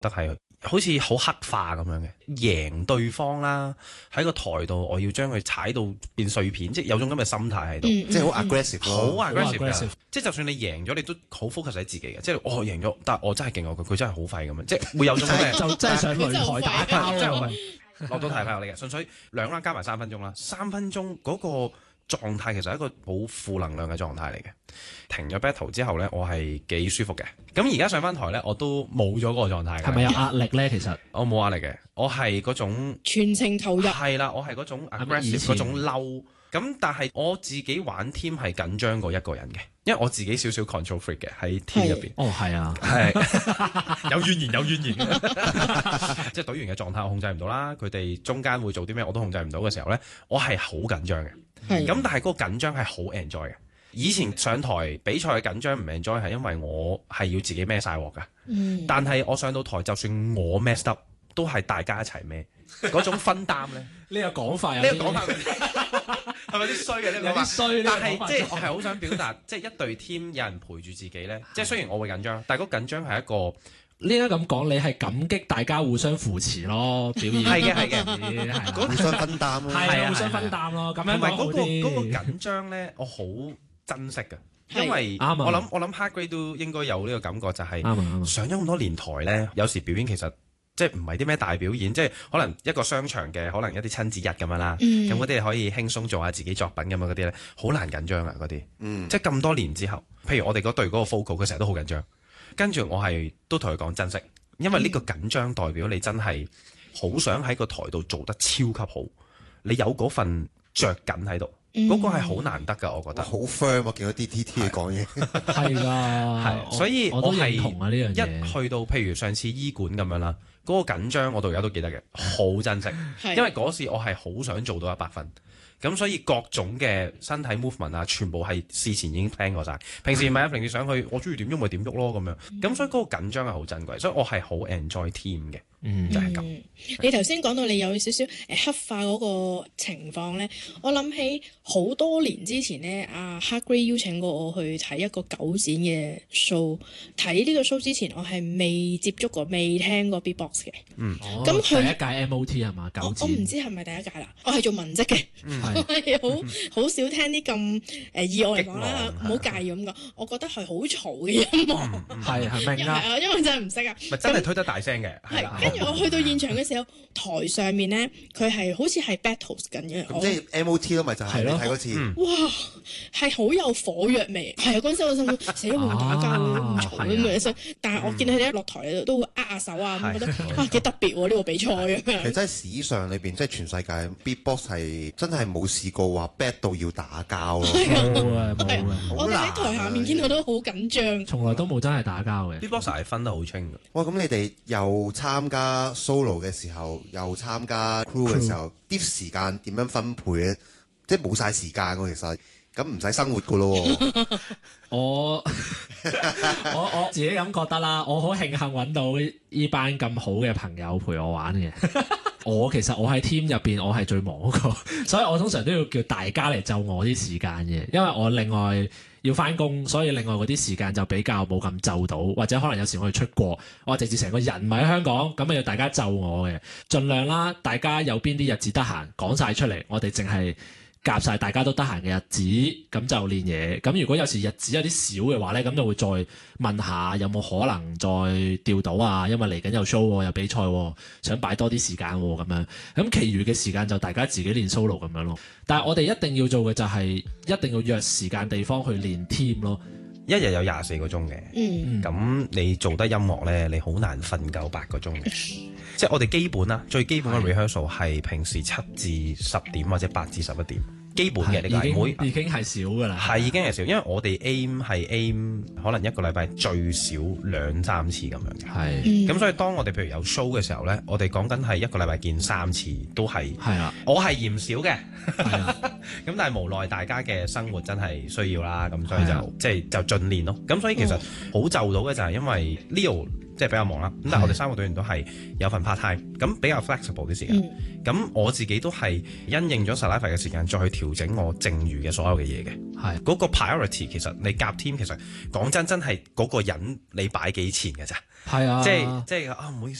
得係好似好黑化咁樣嘅，贏對方啦，喺個台度我要將佢踩到變碎片，即係有種咁嘅心態喺度， 即係好 aggressive 好咯。 aggressive 嘅，即係就算你贏咗，你都好 focus 喺自己嘅，即係我贏咗，但係我真係勁過佢，佢真係好廢咁樣，即係會有種咁嘅， 就真係上擂台打交真係啊！ 落到台派我嚟嘅，純粹2 round 加埋3分鐘啦，3分鐘嗰個狀態其實係一個好負能量嘅狀態嚟嘅。停咗 battle 之後呢，我係幾舒服嘅。咁而家上翻台呢，我都冇咗嗰個狀態。 係咪有壓力呢？其實我冇壓力嘅，我係嗰種全程投入。 係啦，我係嗰種 aggressive 嗰種嬲。咁但係我自己玩 team 係緊張過一個人嘅，因為我自己少少 control freak 嘅喺 team 入邊。 哦，係啊， 係有怨言有怨言，即係隊員嘅狀態我控制唔到啦，佢哋中間會做啲咩我都控制唔到嘅時候呢，我係好緊張嘅。咁但係嗰個緊張係好 enjoy 嘅。以前上台比賽嘅緊張唔 enjoy 係因為我係要自己孭晒鑊㗎。但係我上到台就算我 messed up 都係大家一齊孭，嗰種分擔呢。 呢個講法有呢個講法係咪啲衰嘅？ 有啲衰， 但係即係我係好想表達，即係一隊 team 有人陪住自己咧。即係雖然我會緊張，但係嗰緊張係一個應該咁講，你係感激大家互相扶持咯，表現係嘅， 互相分擔咯， 係互相分擔咯。咁樣講好啲。 嗰個緊張咧，我好珍惜嘅，因為我諗 Hard Grade 都應該有呢個感覺，就係上咗咁多年台咧，有時表演其實。即係唔係啲咩大表演，即係可能一個商場嘅，可能一啲親子日咁樣啦。咁嗰啲可以輕鬆做下自己作品咁樣嗰啲咧，好難緊張啊嗰啲。即係咁多年之後，譬如我哋嗰隊嗰個 vocal，佢成日都好緊張。跟住我係都同佢講珍惜，因為呢個緊張代表你真係好想喺個台度做得超級好，你有嗰份着緊喺度。嗰個係好難得㗎，我覺得。好 firm 我見到 DTT 講嘢。 係㗎， 係，所以我係同啊呢樣嘢。 一去到譬如上次醫館咁樣啦，嗰個緊張我到而家都記得嘅，好珍惜，因為嗰時我係好想做到100分。咁所以各種嘅身體 movement 啊，全部係事前已經 plan 過晒。平時咪平時上去，我中意點喐咪點喐咯咁樣。咁所以嗰個緊張係好珍貴，所以我係好 enjoy team 嘅。就係咁。 你頭先講到你有少少黑化嗰個情況咧，我諗起好多年之前咧，阿 Hard Grade 邀請過我去睇一個九展嘅 show。睇呢個 show 之前，我係未接觸過、未聽過 beatbox 嘅。 咁佢第一屆 MOT 係嘛？九展。 我唔知係咪第一屆啦，我係做文職嘅。我係好少聽啲咁意外嚟講啦，唔好介意咁講。我覺得係好嘈嘅音樂， 係明啊， 因為真係唔識啊。 咪真係推得大聲嘅， 係跟住我去到現場嘅時候，台上面咧佢係好似係 battles 緊嘅。 咁即係 MOT 咯，咪就係你睇嗰次。 哇，係好有火藥味。係啊，嗰陣時我心諗死都會打交咁嘈咁樣，但係我見佢哋一落台都會握下手啊，咁覺得幾特別喎呢個比賽咁樣。 其實真係史上裏邊，即係全世界 beatbox 係真係冇試過話 bad 到要打交咯。 冇啊冇啊！ 我哋喺台下面見到都好緊張， 從來都冇真係打交嘅。 beatboxer 係分得好清嘅。 哇！咁你哋又參加 solo 嘅時候，又參加 crew 嘅時候，啲時間點樣分配咧？即係冇晒時間喎，其實咁唔使生活噶咯。 我自己咁覺得啦，我好慶幸揾到呢班咁好嘅朋友陪我玩嘅。其實我喺 team 入邊，我係最忙嗰個，所以我通常都要叫大家嚟就我啲時間嘅，因為我另外要翻工，所以另外嗰啲時間就比較冇咁就到，或者可能有時我哋出國，我直接成個人唔喺香港，咁啊要大家就我嘅，盡量啦，大家有邊啲日子得閒講晒出嚟，我哋淨係夾晒大家都得閒嘅日子，咁就練嘢。咁如果有時日子有啲少嘅話呢，咁就會再問下有冇可能再調到啊？因為嚟緊有 show 有比賽，想擺多啲時間咁樣。咁其餘嘅時間就大家自己練 solo 咁樣咯。但係我哋一定要做嘅就係一定要約時間地方去練 team 咯。 一日有24個鐘嘅，咁你做得音樂呢，你好難瞓夠8個鐘嘅。即係我哋基本啦，最基本嘅 rehearsal 係平時7至10點或者8至11點，基本嘅呢個已經係少㗎啦。 係已經係少，因為我哋 aim 可能一個禮拜最少2-3次咁樣嘅。係，咁所以當我哋譬如有 show 嘅時候呢，我哋講緊係一個禮拜見3次，都係。係啊，我係嫌少嘅。係啊。 咁但係無奈大家嘅生活真係需要啦，咁所以就即係就盡練咯。咁所以其實好就到嘅就係因為 Leo 即係比較忙啦，咁但係我哋3個隊員都係有份 part time，咁比較 flexible 啲時間。咁我自己都係因應咗 Saliva 嘅時間，再去調整我剩餘嘅所有嘅嘢嘅。係嗰個 priority 其實你夾 team 其實講真係嗰個人你擺幾錢嘅咋？係啊，即係啊唔好意思。